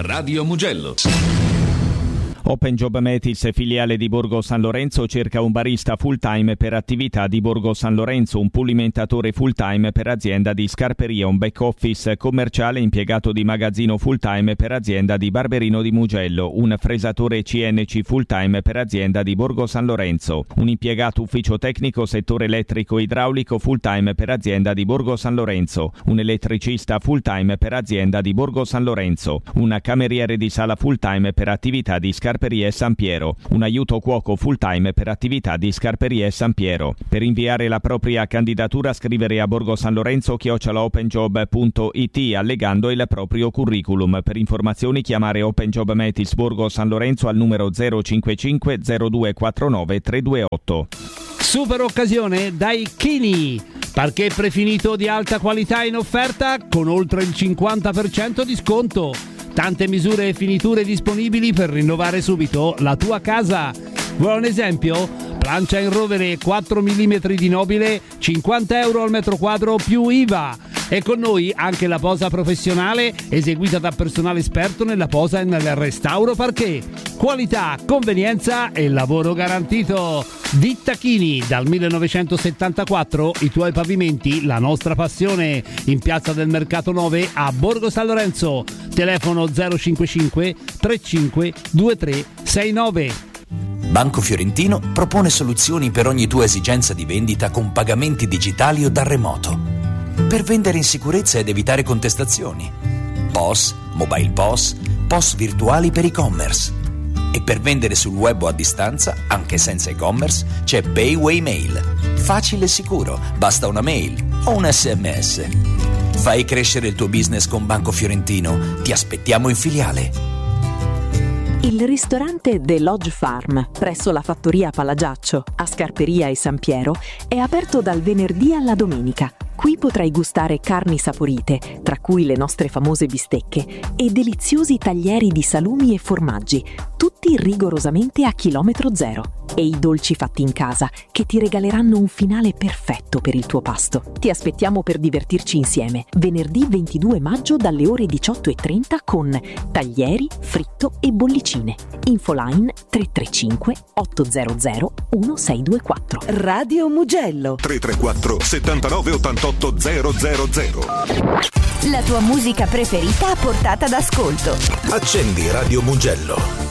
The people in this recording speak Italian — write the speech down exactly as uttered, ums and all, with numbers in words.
Radio Mugello. Open Job Metis, filiale di Borgo San Lorenzo, cerca un barista full time per attività di Borgo San Lorenzo, un pulimentatore full time per azienda di scarperia, un back office commerciale impiegato di magazzino full time per azienda di Barberino di Mugello, un fresatore C N C full time per azienda di Borgo San Lorenzo, un impiegato ufficio tecnico settore elettrico idraulico full time per azienda di Borgo San Lorenzo, un elettricista full time per azienda di Borgo San Lorenzo, un cameriere di sala full time per attività di scarperia Scarperie San Piero, un aiuto cuoco full time per attività di Scarperie San Piero. Per inviare la propria candidatura scrivere a Borgo San Lorenzo chiocciola openjob punto it allegando il proprio curriculum. Per informazioni chiamare Open Job Metis Borgo San Lorenzo al numero zero cinquantacinque zero due quarantanove trecentoventotto. Super occasione dai Kini. Parquet prefinito di alta qualità in offerta con oltre il cinquanta per cento di sconto. Tante misure e finiture disponibili per rinnovare subito la tua casa. Vuoi un esempio? Plancia in rovere quattro millimetri di nobile, cinquanta euro al metro quadro più I V A. E con noi anche la posa professionale eseguita da personale esperto nella posa e nel restauro parquet. Qualità, convenienza e lavoro garantito. Ditta Chini, dal millenovecentosettantaquattro i tuoi pavimenti, la nostra passione. In Piazza del Mercato nove a Borgo San Lorenzo. Telefono zero cinquantacinque trentacinque ventitré sessantanove. Banco Fiorentino propone soluzioni per ogni tua esigenza di vendita con pagamenti digitali o da remoto. Per vendere in sicurezza ed evitare contestazioni. P O S, mobile P O S, P O S virtuali per e-commerce. E per vendere sul web o a distanza, anche senza e-commerce, c'è Payway Mail. Facile e sicuro, basta una mail o un S M S. Fai crescere il tuo business con Banco Fiorentino. Ti aspettiamo in filiale. Il ristorante The Lodge Farm, presso la fattoria Palagiaccio, a Scarperia e San Piero, è aperto dal venerdì alla domenica. Qui potrai gustare carni saporite, tra cui le nostre famose bistecche, e deliziosi taglieri di salumi e formaggi, tutti rigorosamente a chilometro zero. E i dolci fatti in casa, che ti regaleranno un finale perfetto per il tuo pasto. Ti aspettiamo per divertirci insieme, venerdì ventidue maggio dalle ore diciotto e trenta con taglieri, fritto e bollicine. Infoline tre tre cinque otto zero zero uno sei due quattro. Radio Mugello tre tre quattro settantanove ottantotto zero zero zero. La tua musica preferita a portata d'ascolto. Accendi Radio Mugello.